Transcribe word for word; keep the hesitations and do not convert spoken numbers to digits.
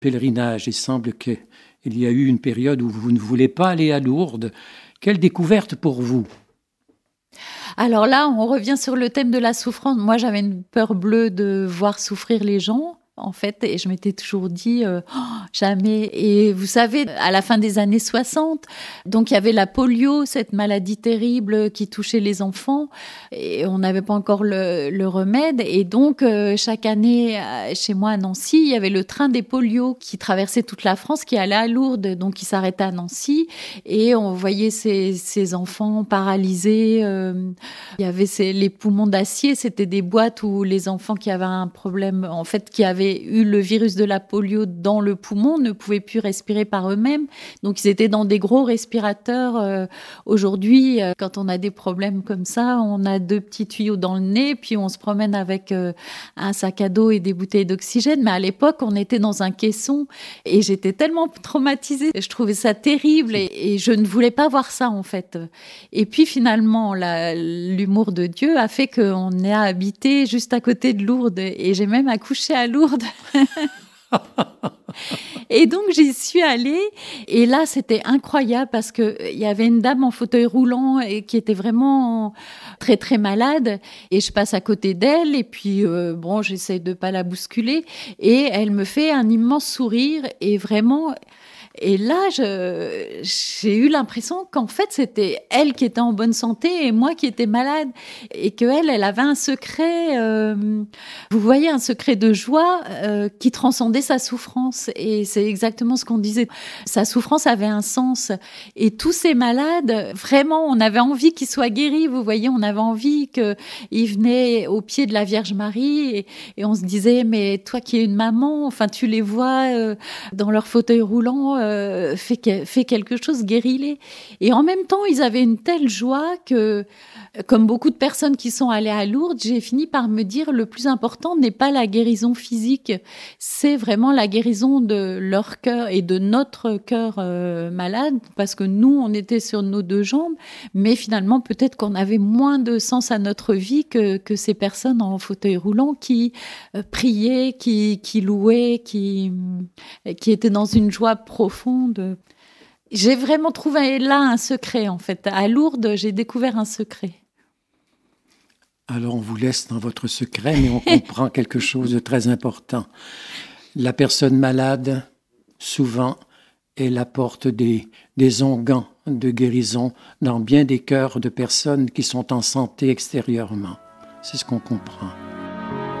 pèlerinage. Il semble qu'il y a eu une période où vous ne voulez pas aller à Lourdes. Quelle découverte pour vous? Alors là, on revient sur le thème de la souffrance. Moi, j'avais une peur bleue de voir souffrir les gens, en fait, et je m'étais toujours dit euh, oh, jamais. Et vous savez, à la fin des années soixante, donc il y avait la polio, cette maladie terrible qui touchait les enfants, et on n'avait pas encore le, le remède. Et donc euh, chaque année, chez moi à Nancy, il y avait le train des polios qui traversait toute la France, qui allait à Lourdes, donc il s'arrêtait à Nancy, et on voyait ces, ces enfants paralysés. Euh, il y avait ces, les poumons d'acier, c'était des boîtes où les enfants qui avaient un problème, en fait, qui avaient eu le virus de la polio dans le poumon ne pouvaient plus respirer par eux-mêmes. Donc, ils étaient dans des gros respirateurs. Euh, aujourd'hui, euh, quand on a des problèmes comme ça, on a deux petits tuyaux dans le nez, puis on se promène avec euh, un sac à dos et des bouteilles d'oxygène. Mais à l'époque, on était dans un caisson et j'étais tellement traumatisée. Je trouvais ça terrible et, et je ne voulais pas voir ça, en fait. Et puis, finalement, la, l'humour de Dieu a fait qu'on a habité juste à côté de Lourdes et j'ai même accouché à Lourdes. Et donc j'y suis allée et là c'était incroyable parce que il y avait une dame en fauteuil roulant et qui était vraiment très très malade et je passe à côté d'elle et puis euh, bon j'essaie de pas la bousculer et elle me fait un immense sourire et vraiment. Et là, je, j'ai eu l'impression qu'en fait, c'était elle qui était en bonne santé et moi qui étais malade. Et qu'elle, elle avait un secret, euh, vous voyez, un secret de joie euh, qui transcendait sa souffrance. Et c'est exactement ce qu'on disait. Sa souffrance avait un sens. Et tous ces malades, vraiment, on avait envie qu'ils soient guéris. Vous voyez, on avait envie qu'ils venaient au pied de la Vierge Marie. Et, et on se disait, mais toi qui es une maman, enfin, tu les vois euh, dans leur fauteuil roulant, Euh, fait, que, fait quelque chose, guéris-les. Et en même temps, ils avaient une telle joie que, comme beaucoup de personnes qui sont allées à Lourdes, j'ai fini par me dire le plus important n'est pas la guérison physique, c'est vraiment la guérison de leur cœur et de notre cœur euh, malade, parce que nous, on était sur nos deux jambes, mais finalement, peut-être qu'on avait moins de sens à notre vie que, que ces personnes en fauteuil roulant qui euh, priaient, qui, qui louaient, qui, qui étaient dans une joie profonde. Profonde. J'ai vraiment trouvé là un secret, en fait. À Lourdes, j'ai découvert un secret. Alors, on vous laisse dans votre secret, mais on comprend quelque chose de très important. La personne malade, souvent, elle apporte des, des onguents de guérison dans bien des cœurs de personnes qui sont en santé extérieurement. C'est ce qu'on comprend.